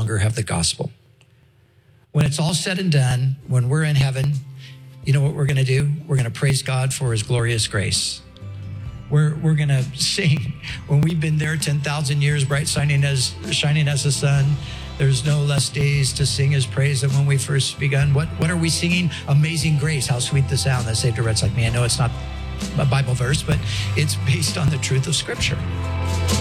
longer have the gospel. When it's all said and done, when we're in heaven, you know what we're going to do? We're going to praise God for his glorious grace. We're going to sing when we've been there 10,000 years, bright shining as the sun. There's no less days to sing his praise than when we first begun. What are we singing? Amazing grace, how sweet the sound that saved a wretch like me. I know it's not a Bible verse, but it's based on the truth of Scripture.